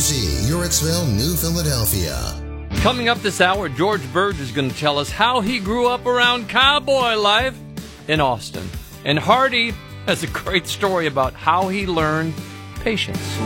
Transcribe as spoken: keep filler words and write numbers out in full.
Z, Uritzville, New Philadelphia. Coming up this hour, George Burge is going to tell us how he grew up around cowboy life in Austin. And Hardy has a great story about how he learned patience.